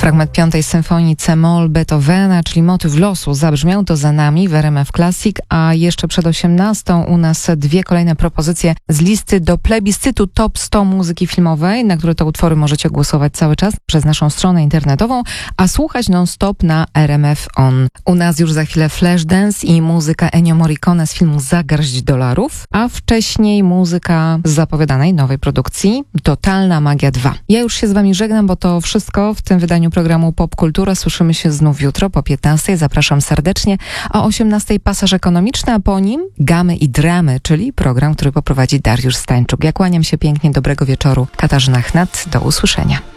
Fragment 5. Symfonii C-moll Beethovena, czyli motyw losu, zabrzmiał. To za nami w RMF Classic, a jeszcze przed 18 u nas dwie kolejne propozycje z listy do plebiscytu Top 100 muzyki filmowej, na które to utwory możecie głosować cały czas przez naszą stronę internetową, a słuchać non-stop na RMF On. U nas już za chwilę Flashdance i muzyka Ennio Morricone z filmu Za garść dolarów, a wcześniej muzyka z zapowiadanej nowej produkcji Totalna Magia 2. Ja już się z wami żegnam, bo to wszystko w tym wydaniu programu Pop Kultura. Słyszymy się znów jutro po 15. Zapraszam serdecznie. O 18 pasaż ekonomiczny, a po nim Gamy i Dramy, czyli program, który poprowadzi Dariusz Stańczuk. Ja kłaniam się pięknie, dobrego wieczoru. Katarzyna Chnat, do usłyszenia.